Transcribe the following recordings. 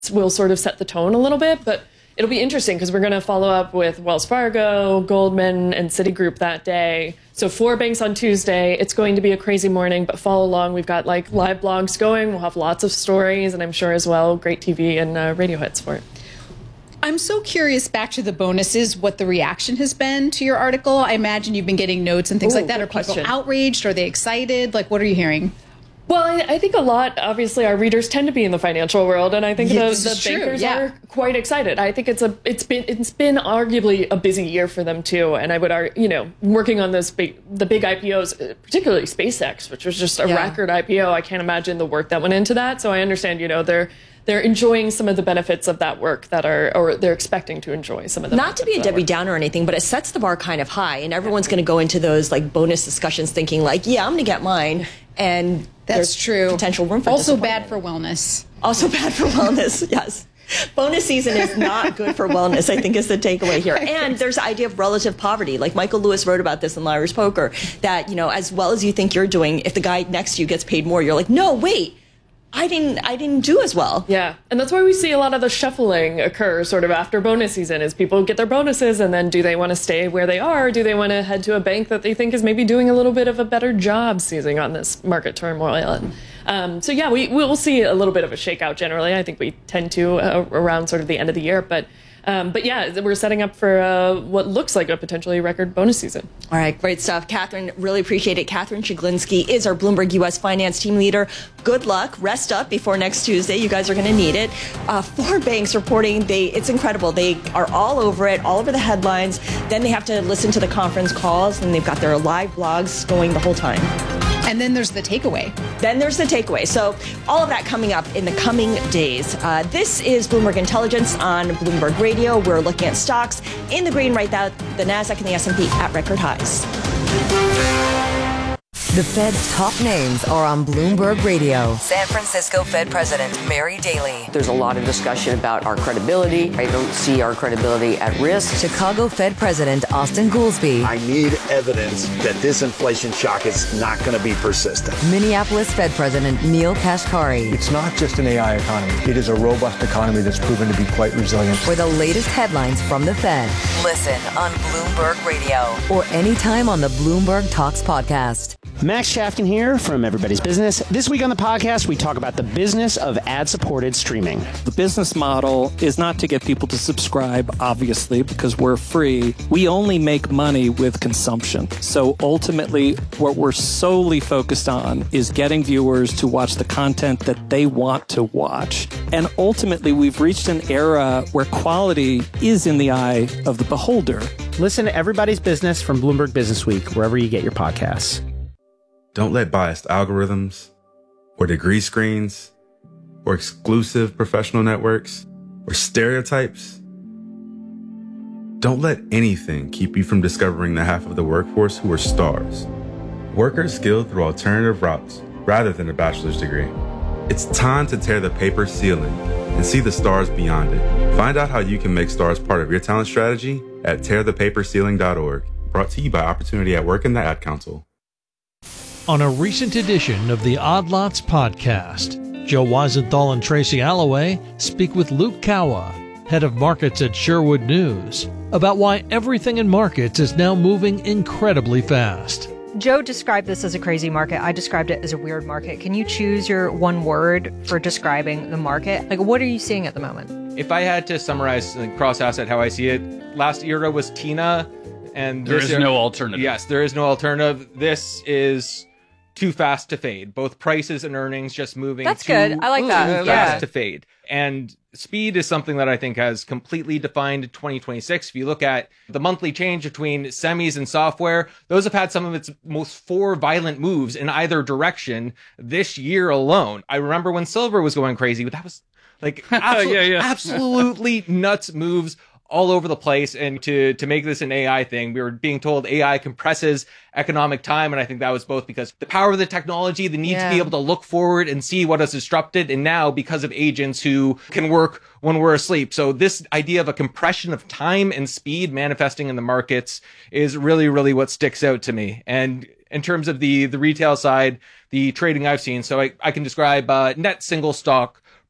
will sort of set the tone a little bit, but it'll be interesting because we're going to follow up with Wells Fargo, Goldman, and Citigroup that day. So 4 banks on Tuesday. It's going to be a crazy morning, but follow along. We've got like live blogs going. We'll have lots of stories, and I'm sure as well great TV and radio hits for it. I'm so curious, back to the bonuses, what the reaction has been to your article. I imagine you've been getting notes and things like that. Are people outraged? Are they excited? Like, what are you hearing? Well, I think a lot, obviously, our readers tend to be in the financial world, and I think the bankers are quite excited. I think it's been arguably a busy year for them too, and I would argue, working on the big IPOs, particularly SpaceX, which was just a record IPO. I can't imagine the work that went into that. So I understand, they're enjoying some of the benefits of that work or they're expecting to enjoy some of the. Not to be a Debbie Downer or anything, but it sets the bar kind of high, and everyone's going to go into those like bonus discussions thinking like, yeah, I'm going to get mine, and that's true. Potential room for also bad for wellness. Also bad for wellness. Yes. Bonus season is not good for wellness, I think, is the takeaway here. And there's the idea of relative poverty. Like Michael Lewis wrote about this in Liar's Poker, that, as well as you think you're doing, if the guy next to you gets paid more, you're like, no, wait. I didn't do as well. Yeah, and that's why we see a lot of the shuffling occur sort of after bonus season, is people get their bonuses, and then do they want to stay where they are? Or do they want to head to a bank that they think is maybe doing a little bit of a better job seizing on this market turmoil? And so we'll see a little bit of a shakeout generally. I think we tend to around sort of the end of the year, but yeah, we're setting up for what looks like a potentially record bonus season. All right, great stuff. Catherine, really appreciate it. Catherine Chiglinski is our Bloomberg U.S. finance team leader. Good luck. Rest up before next Tuesday. You guys are going to need it. 4 banks reporting. It's incredible. They are all over it, all over the headlines. Then they have to listen to the conference calls, and they've got their live blogs going the whole time. And then there's the takeaway. So all of that coming up in the coming days. This is Bloomberg Intelligence on Bloomberg Radio. We're looking at stocks in the green right now, the NASDAQ and the S&P at record highs. The Fed's top names are on Bloomberg Radio. San Francisco Fed President Mary Daly. There's a lot of discussion about our credibility. I don't see our credibility at risk. Chicago Fed President Austin Goolsbee. I need evidence that this inflation shock is not going to be persistent. Minneapolis Fed President Neil Kashkari. It's not just an AI economy. It is a robust economy that's proven to be quite resilient. For the latest headlines from the Fed. Listen on Bloomberg Radio. Or anytime on the Bloomberg Talks podcast. Max Shafkin here from Everybody's Business. This week on the podcast, we talk about the business of ad-supported streaming. The business model is not to get people to subscribe, obviously, because we're free. We only make money with consumption. So ultimately, what we're solely focused on is getting viewers to watch the content that they want to watch. And ultimately, we've reached an era where quality is in the eye of the beholder. Listen to Everybody's Business from Bloomberg Business Week, wherever you get your podcasts. Don't let biased algorithms or degree screens or exclusive professional networks or stereotypes. Don't let anything keep you from discovering the half of the workforce who are stars. Workers skilled through alternative routes rather than a bachelor's degree. It's time to tear the paper ceiling and see the stars beyond it. Find out how you can make stars part of your talent strategy at tearthepaperceiling.org. Brought to you by Opportunity at Work and the Ad Council. On a recent edition of the Odd Lots podcast, Joe Weisenthal and Tracy Alloway speak with Luke Kawa, head of markets at Sherwood News, about why everything in markets is now moving incredibly fast. Joe described this as a crazy market. I described it as a weird market. Can you choose your one word for describing the market? Like, what are you seeing at the moment? If I had to summarize cross-asset how I see it, last era was TINA, and there is no alternative. Yes, there is no alternative. This is too fast to fade. Both prices and earnings just moving. That's good. I like that. Too fast to fade. And speed is something that I think has completely defined 2026. If you look at the monthly change between semis and software, those have had some of its most 4 violent moves in either direction this year alone. I remember when silver was going crazy, but that was like absolutely nuts moves all over the place. And to make this an AI thing, we were being told AI compresses economic time. And I think that was both because the power of the technology, the need to be able to look forward and see what is disrupted. And now because of agents who can work when we're asleep. So this idea of a compression of time and speed manifesting in the markets is really, really what sticks out to me. And in terms of the retail side, the trading I've seen, so I can describe net single stock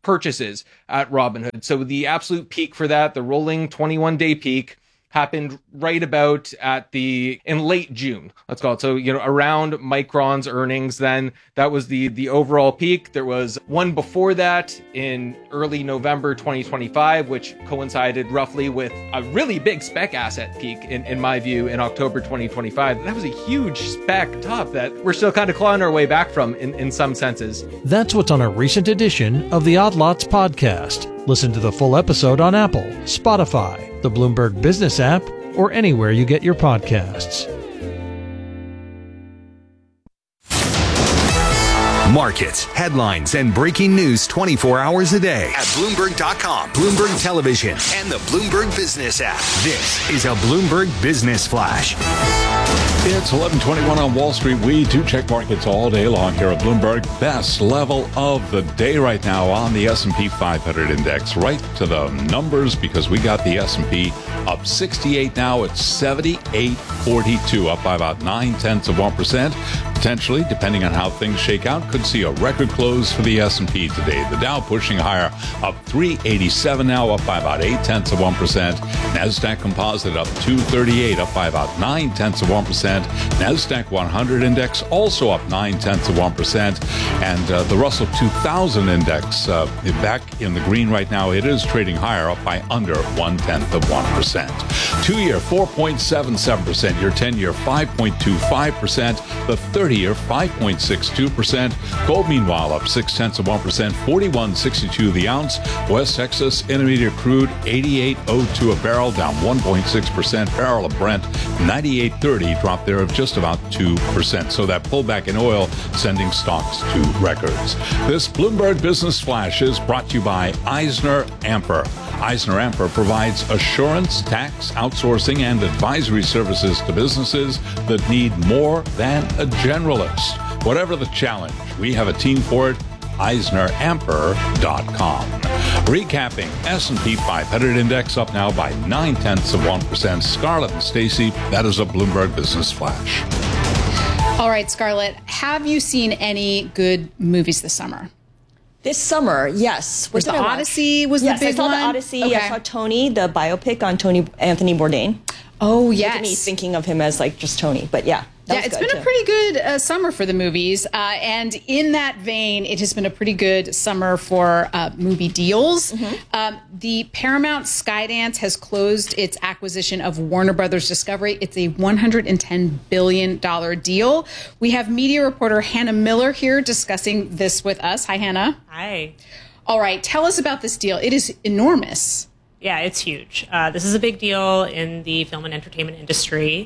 purchases at Robinhood. So the absolute peak for that, the rolling 21-day peak, happened right about in late June, let's call it. So, around Micron's earnings, then that was the overall peak. There was one before that in early November 2025, which coincided roughly with a really big spec asset peak, in my view, in October 2025. That was a huge spec top that we're still kind of clawing our way back from in some senses. That's what's on a recent edition of the Odd Lots podcast. Listen to the full episode on Apple, Spotify, the Bloomberg Business app, or anywhere you get your podcasts. Markets, headlines, and breaking news 24 hours a day at Bloomberg.com, Bloomberg Television, and the Bloomberg Business app. This is a Bloomberg Business Flash. It's 11:21 on Wall Street. We do check markets all day long here at Bloomberg. Best level of the day right now on the S&P 500 index. Right to the numbers, because we got the S&P up 68 now at 78.42, up by about 0.9%. Potentially, depending on how things shake out, could see a record close for the S&P today. The Dow pushing higher, up 387 now, up by about 0.8%. NASDAQ Composite up 238, up by about 0.9%. NASDAQ 100 index also up 0.9%. And the Russell 2000 index back in the green right now. It is trading higher, up by under 0.1%. 2-year 4.77%, your 10-year 5.25%, the 30-year 5.62%. Gold, meanwhile, up 0.6%, 41.62 the ounce. West Texas Intermediate crude 88.02 a barrel, down 1.6%. Barrel of Brent 98.30, drop there of just about 2%. So that pullback in oil sending stocks to records. This Bloomberg Business Flash is brought to you by EisnerAmper. EisnerAmper provides assurance, tax, outsourcing, and advisory services to businesses that need more than a generalist. Whatever the challenge, we have a team for it. EisnerAmper.com. Recapping, S&P 500 index up now by 0.9%. Scarlett and Stacey, that is a Bloomberg Business Flash. All right, Scarlett, have you seen any good movies this summer? This summer, yes. Was the Odyssey was the big one? I saw the Odyssey. Okay. I saw Tony, the biopic on Anthony Bourdain. Oh, yes. Look at me thinking of him as just Tony, but yeah. Yeah, it's been a pretty good summer for the movies. And in that vein, it has been a pretty good summer for movie deals. Mm-hmm. The Paramount Skydance has closed its acquisition of Warner Brothers Discovery. It's a $110 billion deal. We have media reporter Hannah Miller here discussing this with us. Hi, Hannah. Hi. All right. Tell us about this deal. It is enormous. Yeah, it's huge. This is a big deal in the film and entertainment industry.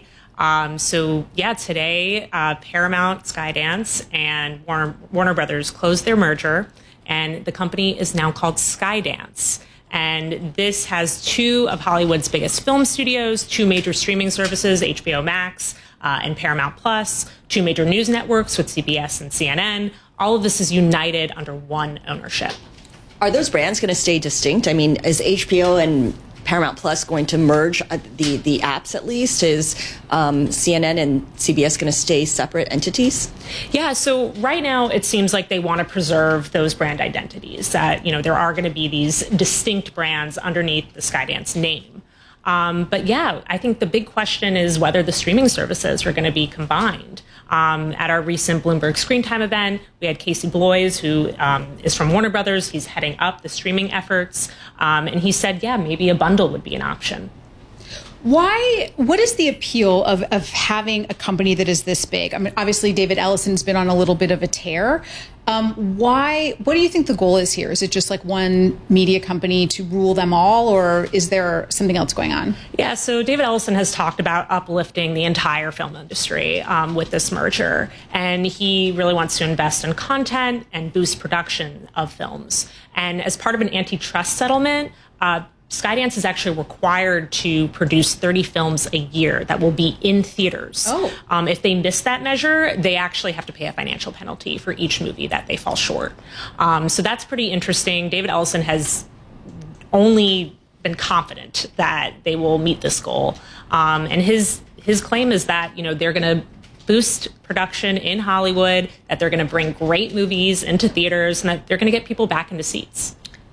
Today, Paramount, Skydance, and Warner Brothers closed their merger, and the company is now called Skydance. And this has two of Hollywood's biggest film studios, two major streaming services, HBO Max and Paramount Plus, two major news networks with CBS and CNN. All of this is united under one ownership. Are those brands going to stay distinct? I mean, is HBO and Paramount Plus going to merge the apps at least? Is CNN and CBS going to stay separate entities? Yeah, so right now it seems like they want to preserve those brand identities, that, there are going to be these distinct brands underneath the Skydance name. But yeah, I think the big question is whether the streaming services are going to be combined. At our recent Bloomberg Screen Time event, we had Casey Bloys, who is from Warner Brothers. He's heading up the streaming efforts. And he said, yeah, maybe a bundle would be an option. What is the appeal of having a company that is this big? I mean, obviously, David Ellison's been on a little bit of a tear. What do you think the goal is here? Is it just like one media company to rule them all, or is there something else going on? Yeah, so David Ellison has talked about uplifting the entire film industry with this merger, and he really wants to invest in content and boost production of films. And as part of an antitrust settlement, Skydance is actually required to produce 30 films a year that will be in theaters. Oh. If they miss that measure, they actually have to pay a financial penalty for each movie that they fall short. So that's pretty interesting. David Ellison has only been confident that they will meet this goal. And his claim is that, they're going to boost production in Hollywood, that they're going to bring great movies into theaters, and that they're going to get people back into seats.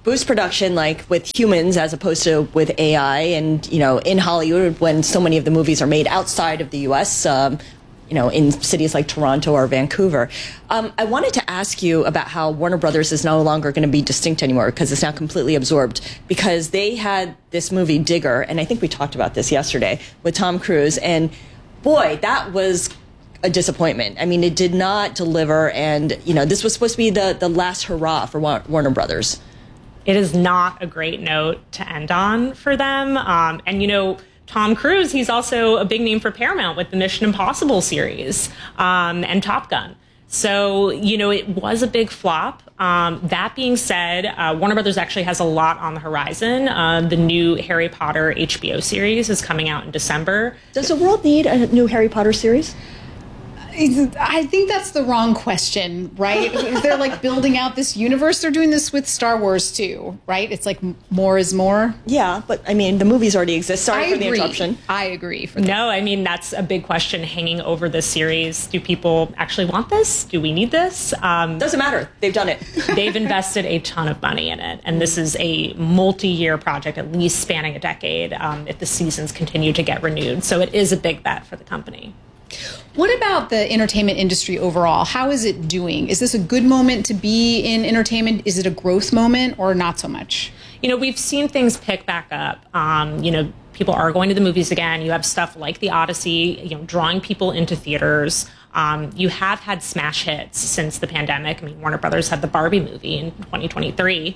boost production like with humans as opposed to with AI. And, in Hollywood, when so many of the movies are made outside of the U.S., in cities like Toronto or Vancouver. I wanted to ask you about how Warner Brothers is no longer going to be distinct anymore because it's now completely absorbed, because they had this movie Digger, and I think we talked about this yesterday with Tom Cruise, and boy, that was a disappointment. I mean, it did not deliver, and, this was supposed to be the last hurrah for Warner Brothers. It is not a great note to end on for them. Tom Cruise, he's also a big name for Paramount with the Mission Impossible series and Top Gun. So, it was a big flop. That being said, Warner Brothers actually has a lot on the horizon. The new Harry Potter HBO series is coming out in December. Does the world need a new Harry Potter series? I think that's the wrong question, right? They're like building out this universe. They're doing this with Star Wars too, right? It's like more is more. Yeah, but I mean, the movies already exist. Sorry for the interruption. I agree. No, I mean, that's a big question hanging over this series. Do people actually want this? Do we need this? Doesn't matter. They've done it. They've invested a ton of money in it. And this is a multi-year project, at least spanning a decade, if the seasons continue to get renewed. So it is a big bet for the company. What about the entertainment industry overall? How is it doing? Is this a good moment to be in entertainment? Is it a growth moment or not so much? We've seen things pick back up. People are going to the movies again. You have stuff like The Odyssey, drawing people into theaters. You have had smash hits since the pandemic. I mean, Warner Brothers had the Barbie movie in 2023.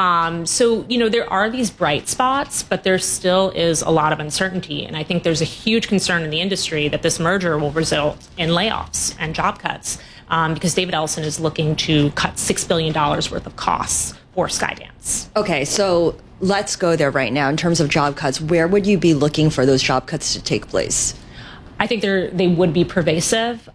So, there are these bright spots, but there still is a lot of uncertainty. And I think there's a huge concern in the industry that this merger will result in layoffs and job cuts because David Ellison is looking to cut $6 billion worth of costs for Skydance. Okay, so let's go there right now. In terms of job cuts, where would you be looking for those job cuts to take place? I think they would be pervasive,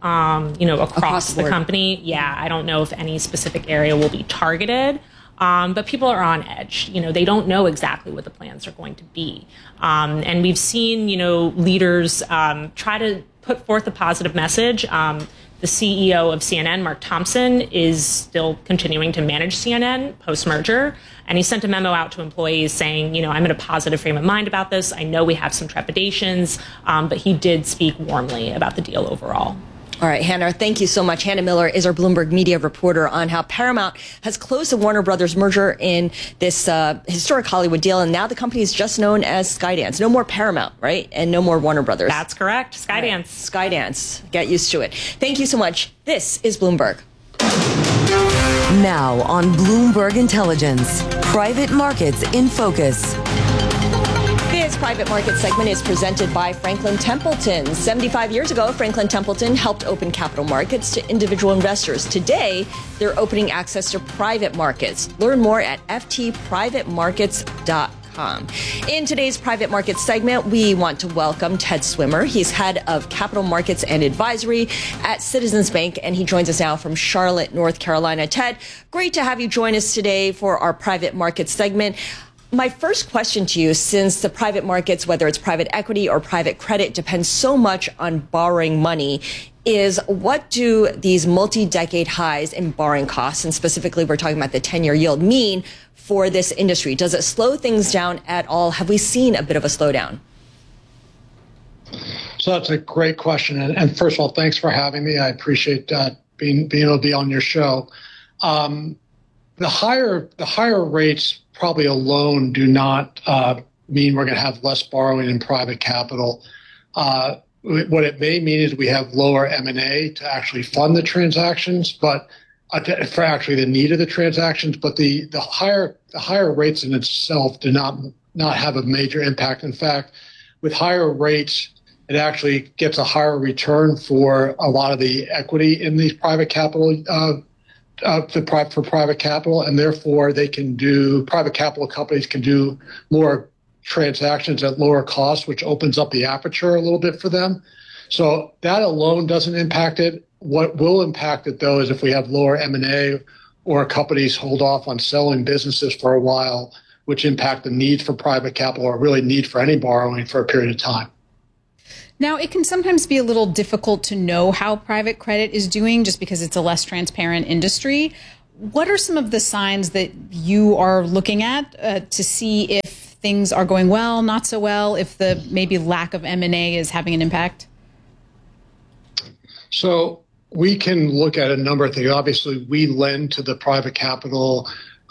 across the company. Yeah, I don't know if any specific area will be targeted, but people are on edge. They don't know exactly what the plans are going to be. And we've seen, leaders try to put forth a positive message. The CEO of CNN, Mark Thompson, is still continuing to manage CNN post-merger. And he sent a memo out to employees saying, I'm in a positive frame of mind about this. I know we have some trepidations, but he did speak warmly about the deal overall. All right, Hannah, thank you so much. Hannah Miller is our Bloomberg media reporter on how Paramount has closed the Warner Brothers merger in this historic Hollywood deal. And now the company is just known as Skydance. No more Paramount, right? And no more Warner Brothers. That's correct. Skydance. Right. Skydance. Get used to it. Thank you so much. This is Bloomberg. Now on Bloomberg Intelligence, private markets in focus. This private market segment is presented by Franklin Templeton. 75 years ago, Franklin Templeton helped open capital markets to individual investors. Today, they're opening access to private markets. Learn more at ftprivatemarkets.com. In today's private markets segment, we want to welcome Ted Swimmer. He's head of capital markets and advisory at Citizens Bank, and he joins us now from Charlotte, North Carolina. Ted, great to have you join us today for our private markets segment. My first question to you, since the private markets, whether it's private equity or private credit, depends so much on borrowing money, is what do these multi-decade highs in borrowing costs, and specifically we're talking about the 10-year yield, mean for this industry? Does it slow things down at all? Have we seen a bit of a slowdown? So that's a great question. And first of all, thanks for having me. I appreciate being able to be on your show. The higher rates probably alone do not mean we're going to have less borrowing in private capital. What it may mean is we have lower M&A to actually fund the transactions, but for actually the need of the transactions. But the higher rates in itself do not have a major impact. In fact, with higher rates, it actually gets a higher return for a lot of the equity in these private capital for private capital, and therefore private capital companies can do more transactions at lower cost, which opens up the aperture a little bit for them. So that alone doesn't impact it. What will impact it, though, is if we have lower M&A or companies hold off on selling businesses for a while, which impact the need for private capital or really need for any borrowing for a period of time. Now, it can sometimes be a little difficult to know how private credit is doing just because it's a less transparent industry. What are some of the signs that you are looking at to see if things are going well, not so well, if the maybe lack of M&A is having an impact? So we can look at a number of things. Obviously, we lend to the private capital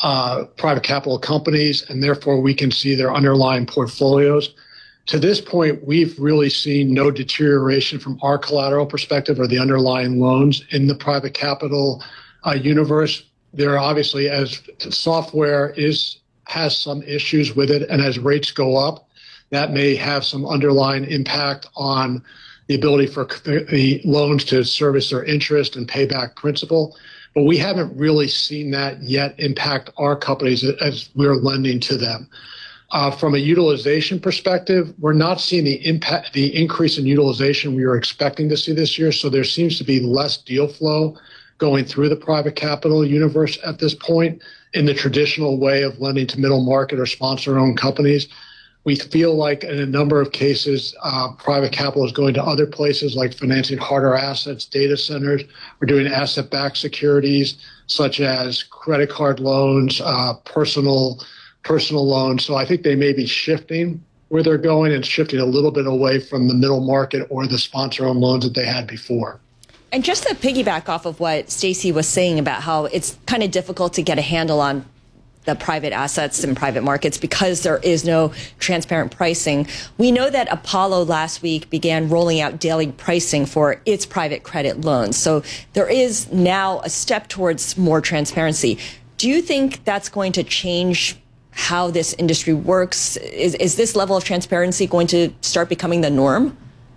companies, and therefore we can see their underlying portfolios. To this point, we've really seen no deterioration from our collateral perspective or the underlying loans in the private capital universe. There are obviously, as software has some issues with it, and as rates go up, that may have some underlying impact on the ability for the loans to service their interest and pay back principal. But we haven't really seen that yet impact our companies as we're lending to them. From a utilization perspective, we're not seeing the increase in utilization we were expecting to see this year. So there seems to be less deal flow going through the private capital universe at this point in the traditional way of lending to middle market or sponsor-owned companies. We feel like in a number of cases, private capital is going to other places like financing harder assets, data centers. We're doing asset-backed securities such as credit card loans, personal loans. So I think they may be shifting where they're going and shifting a little bit away from the middle market or the sponsor-owned loans that they had before. And just to piggyback off of what Stacey was saying about how it's kind of difficult to get a handle on the private assets and private markets because there is no transparent pricing. We know that Apollo last week began rolling out daily pricing for its private credit loans. So there is now a step towards more transparency. Do you think that's going to change how this industry works? Is this level of transparency going to start becoming the norm?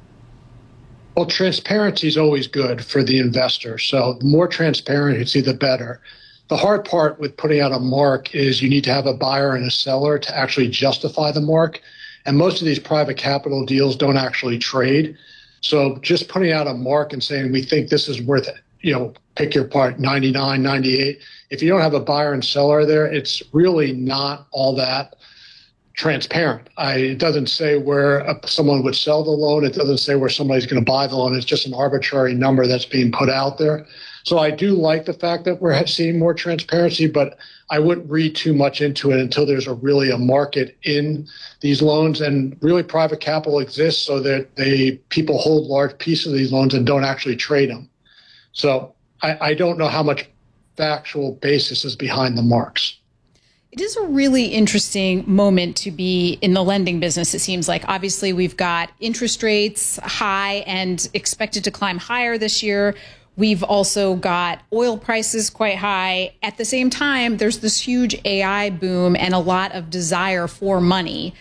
Well, transparency is always good for the investor. So the more transparency, the better. The hard part with putting out a mark is you need to have a buyer and a seller to actually justify the mark. And most of these private capital deals don't actually trade. So just putting out a mark and saying, we think this is worth it, pick your part, 99, 98. If you don't have a buyer and seller there, it's really not all that transparent. It doesn't say where someone would sell the loan. It doesn't say where somebody's going to buy the loan. It's just an arbitrary number that's being put out there. So I do like the fact that we're seeing more transparency, but I wouldn't read too much into it until there's really a market in these loans. And really private capital exists so that people hold large pieces of these loans and don't actually trade them. So I don't know how much factual basis is behind the marks. It is a really interesting moment to be in the lending business, it seems like. Obviously, we've got interest rates high and expected to climb higher this year. We've also got oil prices quite high. At the same time, there's this huge AI boom and a lot of desire for money.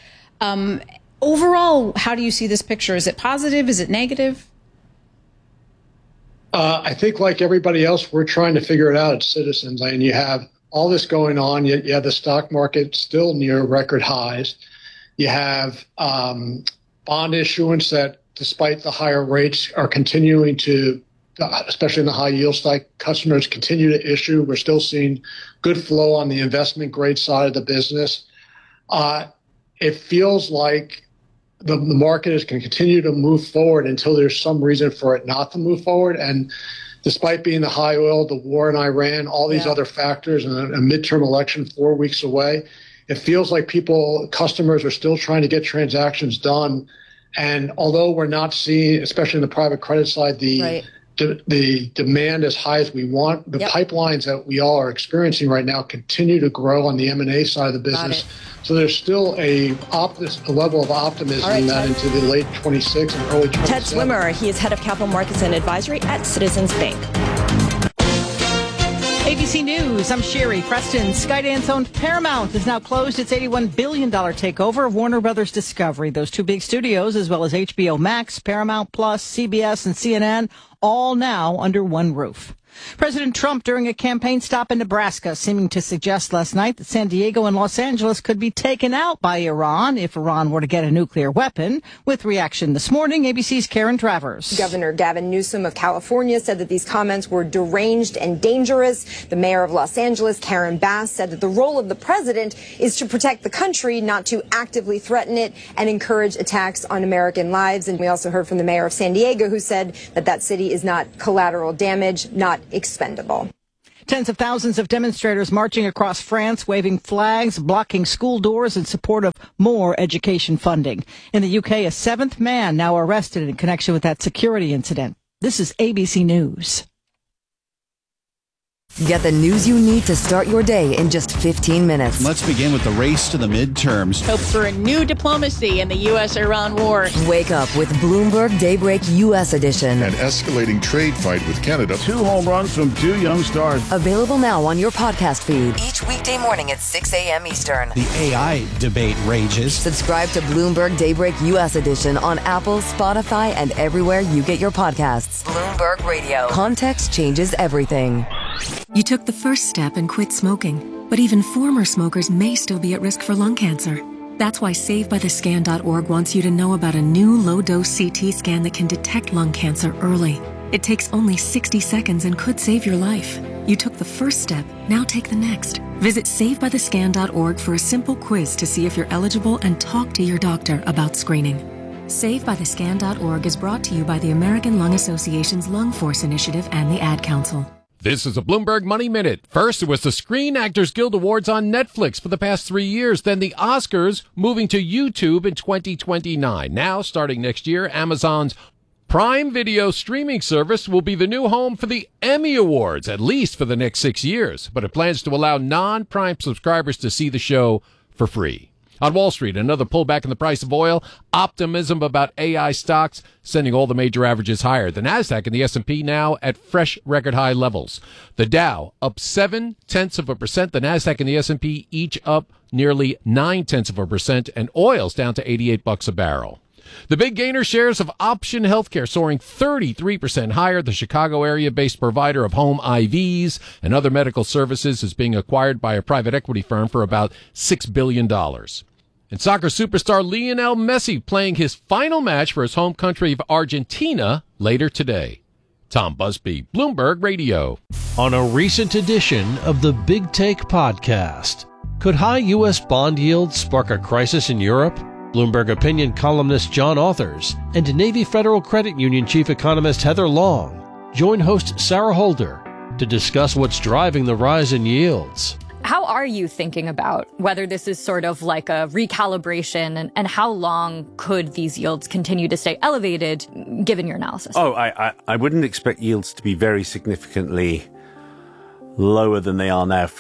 Overall, how do you see this picture? Is it positive? Is it negative? I think like everybody else, we're trying to figure it out at Citizens. And you have all this going on. You have the stock market still near record highs. You have bond issuance that, despite the higher rates, are continuing to, especially in the high yield side, customers continue to issue. We're still seeing good flow on the investment grade side of the business. It feels like the market is going to continue to move forward until there's some reason for it not to move forward. And despite being the high oil, the war in Iran, all these other factors, and a midterm election 4 weeks away, it feels like customers are still trying to get transactions done. And although we're not seeing, especially in the private credit side, the demand as high as we want, the pipelines that we all are experiencing right now continue to grow on the M&A side of the business. So there's still a level of optimism that into the late 26 and early 27. Ted Swimmer, he is head of capital markets and advisory at Citizens Bank. ABC News, I'm Sherry Preston. Skydance-owned Paramount has now closed its $81 billion takeover of Warner Brothers Discovery. Those two big studios, as well as HBO Max, Paramount Plus, CBS, and CNN, all now under one roof. President Trump during a campaign stop in Nebraska seeming to suggest last night that San Diego and Los Angeles could be taken out by Iran if Iran were to get a nuclear weapon. With reaction this morning, ABC's Karen Travers. Governor Gavin Newsom of California said that these comments were deranged and dangerous. The mayor of Los Angeles, Karen Bass, said that the role of the president is to protect the country, not to actively threaten it and encourage attacks on American lives. And we also heard from the mayor of San Diego, who said that that city is not collateral damage, not expendable. Tens of thousands of demonstrators marching across France, waving flags, blocking school doors in support of more education funding. In the UK, a seventh man now arrested in connection with that security incident. This is ABC News. Get the news you need to start your day in just 15 minutes. Let's begin with the race to the midterms. Hope for a new diplomacy in the U.S.-Iran war. Wake up with Bloomberg Daybreak U.S. edition. An escalating trade fight with Canada. 2 home runs from 2 young stars. Available now on your podcast feed. Each weekday morning at 6 a.m. Eastern. The AI debate rages. Subscribe to Bloomberg Daybreak U.S. edition on Apple, Spotify, and everywhere you get your podcasts. Bloomberg Radio. Context changes everything. You took the first step and quit smoking, but even former smokers may still be at risk for lung cancer. That's why SaveByTheScan.org wants you to know about a new low-dose CT scan that can detect lung cancer early. It takes only 60 seconds and could save your life. You took the first step, now take the next. Visit SaveByTheScan.org for a simple quiz to see if you're eligible and talk to your doctor about screening. SaveByTheScan.org is brought to you by the American Lung Association's Lung Force Initiative and the Ad Council. This is a Bloomberg Money Minute. First, it was the Screen Actors Guild Awards on Netflix for the past 3 years. Then the Oscars moving to YouTube in 2029. Now, starting next year, Amazon's Prime Video streaming service will be the new home for the Emmy Awards, at least for the next 6 years. But it plans to allow non-Prime subscribers to see the show for free. On Wall Street, another pullback in the price of oil, optimism about AI stocks sending all the major averages higher. The Nasdaq and the S&P now at fresh record high levels. The Dow up 0.7%. The Nasdaq and the S&P each up nearly 0.9%, and oil's down to $88 a barrel. The big gainer shares of Option Healthcare soaring 33% higher. The Chicago area-based provider of home IVs and other medical services is being acquired by a private equity firm for about $6 billion. And soccer superstar Lionel Messi playing his final match for his home country of Argentina later today. Tom Busby, Bloomberg Radio. On a recent edition of the Big Take podcast, could high U.S. bond yields spark a crisis in Europe? Bloomberg opinion columnist John Authers and Navy Federal Credit Union chief economist Heather Long join host Sarah Holder to discuss what's driving the rise in yields. How are you thinking about whether this is sort of like a recalibration and how long could these yields continue to stay elevated given your analysis? I wouldn't expect yields to be very significantly lower than they are now.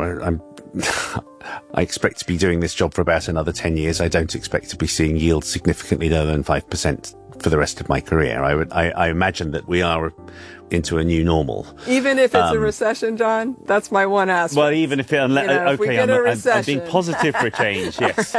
I expect to be doing this job for about another 10 years. I don't expect to be seeing yields significantly lower than 5% for the rest of my career. I imagine that we are into a new normal. Even if it's a recession, John? That's my one ask. Well, even if I'm being positive for a change, yes.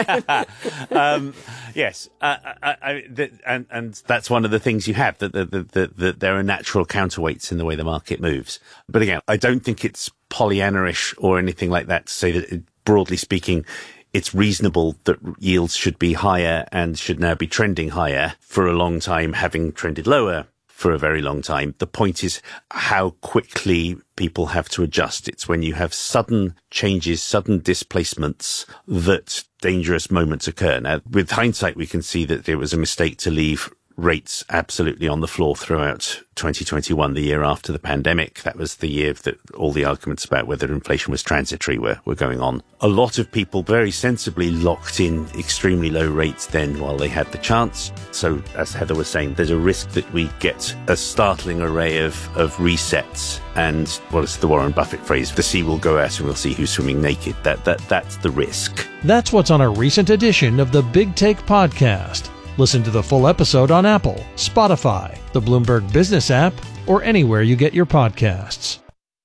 Yes. And that's one of the things you have, that there are natural counterweights in the way the market moves. But again, I don't think it's Pollyanna-ish or anything like that to say that, broadly speaking, it's reasonable that yields should be higher and should now be trending higher for a long time, having trended lower for a very long time. The point is how quickly people have to adjust. It's when you have sudden changes, sudden displacements, that dangerous moments occur. Now, with hindsight, we can see that it was a mistake to leave rates absolutely on the floor throughout 2021, the year after the pandemic. That was the year that all the arguments about whether inflation was transitory were going on. A lot of people very sensibly locked in extremely low rates then while they had the chance. So, as Heather was saying, there's a risk that we get a startling array of resets. And what is the Warren Buffett phrase? The sea will go out and we'll see who's swimming naked. That's the risk. That's what's on a recent edition of the Big Take podcast. Listen to the full episode on Apple, Spotify, the Bloomberg Business app, or anywhere you get your podcasts.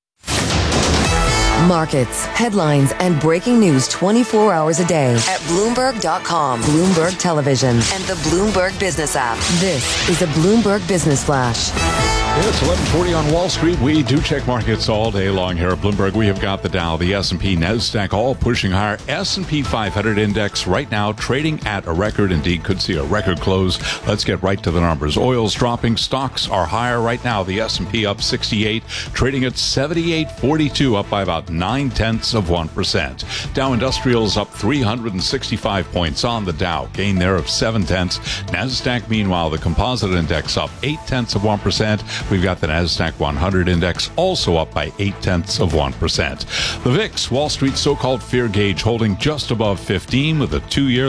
Markets, headlines, and breaking news 24 hours a day at Bloomberg.com, Bloomberg Television, and the Bloomberg Business app. This is a Bloomberg Business Flash. It's 11:40 on Wall Street. We do check markets all day long here at Bloomberg. We have got the Dow, the S&P, NASDAQ all pushing higher. S&P 500 index right now trading at a record. Indeed, could see a record close. Let's get right to the numbers. Oil's dropping. Stocks are higher right now. The S&P up 68, trading at 78.42, up by about 0.9%. Dow Industrials up 365 points on the Dow. Gain there of 0.7. NASDAQ, meanwhile, the composite index up 0.8%. We've got the NASDAQ 100 index also up by 0.8%. The VIX, Wall Street's so-called fear gauge, holding just above 15 with a 2-year